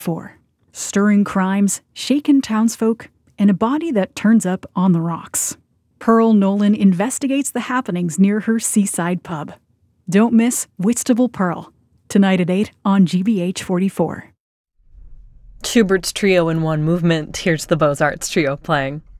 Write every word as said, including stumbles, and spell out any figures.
four. Stirring crimes, shaken townsfolk, and a body that turns up on the rocks. Pearl Nolan investigates the happenings near her seaside pub. Don't miss Whitstable Pearl, tonight at eight on G B H forty-four. Schubert's Trio in One Movement. Here's the Beaux-Arts Trio playing.